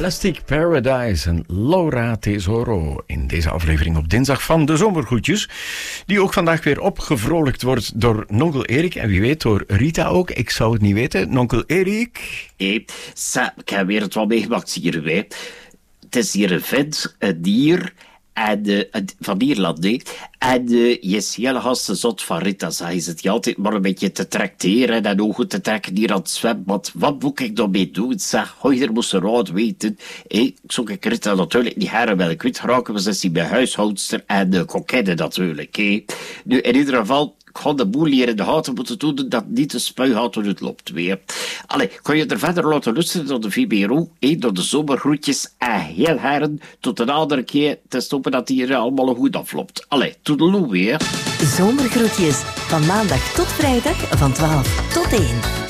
Plastic Paradise en Laura Tesoro in deze aflevering op dinsdag van de Zomergroetjes, die ook vandaag weer opgevrolijkt wordt door nonkel Erik en wie weet door Rita ook. Ik zou het niet weten. Nonkel Erik? Ik heb weer het wel meegemaakt hier. Het is hier een vent, een dier van Ierland. En je is heel zot van Rita. Zij zit je altijd maar een beetje te tracteren en ogen te trekken hier aan het zwembad. Wat moet ik dan mee doen? Zeg, er moest een raad weten. Ik zou Rita natuurlijk niet heren wel. Ik weet geraken, we zijn bij huishoudster en de kokenne natuurlijk. Nu, in ieder geval, ik ga de boel hier in de gaten moeten doen dat niet de spuigaten het loopt weer. Allee, kan je er verder laten luisteren door de VBRO, door de zomergroetjes en heel heren tot een andere keer te stoppen dat hier allemaal goed afloopt. Allee, toedeloe weer. Zomergroetjes, van maandag tot vrijdag van 12 tot 1.